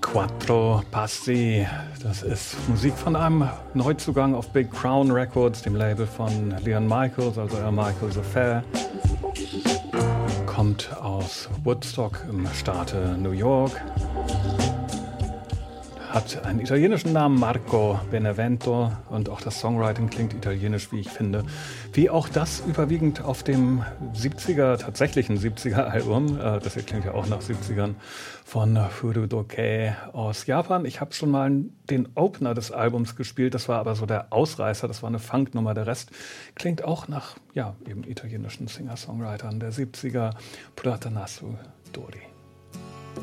Quattro Passi, das ist Musik von einem Neuzugang auf Big Crown Records, dem Label von Leon Michaels, also Michael's Affair. Kommt aus Woodstock im Staate New York. Hat einen italienischen Namen, Marco Benevento, und auch das Songwriting klingt italienisch, wie ich finde. Wie auch das überwiegend auf dem tatsächlichen 70er-Album, das hier klingt ja auch nach 70ern, von Furudoke aus Japan. Ich habe schon mal den Opener des Albums gespielt, das war aber so der Ausreißer, das war eine Funknummer. Der Rest klingt auch nach, ja, eben italienischen Singer-Songwritern der 70er, Platanasu Dori.